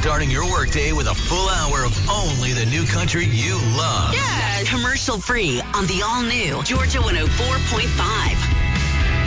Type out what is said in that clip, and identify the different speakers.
Speaker 1: Starting your workday with a full hour of only the new country you love.
Speaker 2: Yeah, commercial free on the all-new Georgia 104.5.